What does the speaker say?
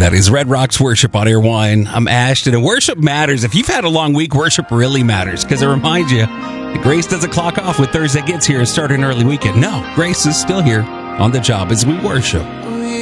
That is Red Rocks Worship on Airwine. I'm Ashton, and worship matters. If you've had a long week, worship really matters because it reminds you that grace doesn't clock off when Thursday gets here and start an early weekend. No, grace is still here on the job as we worship.